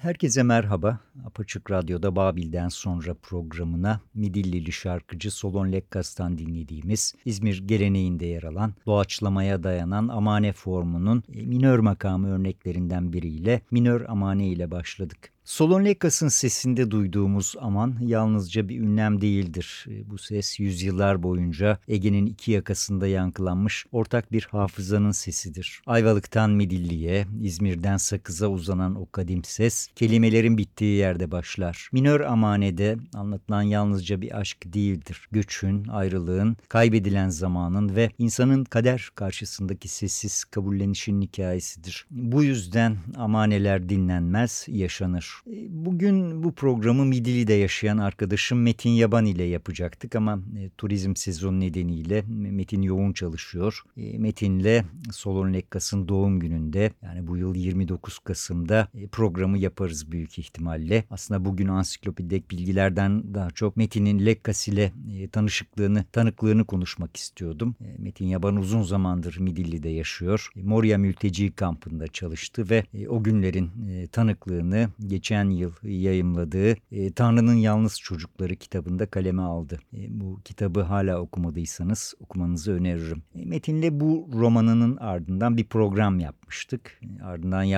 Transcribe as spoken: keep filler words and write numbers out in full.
Herkese merhaba. Apaçık Radyo'da Babil'den sonra programına Midillili şarkıcı Solon Lekkas'tan dinlediğimiz İzmir geleneğinde yer alan doğaçlamaya dayanan amane formunun minör makamı örneklerinden biriyle minör amane ile başladık. Solon Lekkas'ın sesinde duyduğumuz aman yalnızca bir ünlem değildir. Bu ses yüzyıllar boyunca Ege'nin iki yakasında yankılanmış ortak bir hafızanın sesidir. Ayvalık'tan Midilli'ye, İzmir'den Sakız'a uzanan o kadim ses kelimelerin bittiği yerde başlar. Minör amanede anlatılan yalnızca bir aşk değildir. Göçün, ayrılığın, kaybedilen zamanın ve insanın kader karşısındaki sessiz kabullenişin hikayesidir. Bu yüzden amaneler dinlenmez, yaşanır. Bugün bu programı Midilli'de yaşayan arkadaşım Metin Yaban ile yapacaktık ama e, turizm sezonu nedeniyle Metin yoğun çalışıyor. E, Metin'le Solon Lekkas'ın doğum gününde, yani bu yıl yirmi dokuz Kasım'da e, programı yaparız büyük ihtimalle. Aslında bugün ansiklopedik bilgilerden daha çok Metin'in Lekkas ile e, tanışıklığını, tanıklığını konuşmak istiyordum. E, Metin Yaban uzun zamandır Midilli'de yaşıyor. E, Moria mülteci kampında çalıştı ve e, o günlerin e, tanıklığını geçen yıl yayımladığı e, Tanrı'nın Yalnız Çocukları kitabında kaleme aldı. E, bu kitabı hala okumadıysanız okumanızı öneririm. E, Metin'le bu romanının ardından bir program yapmıştık. E, ardından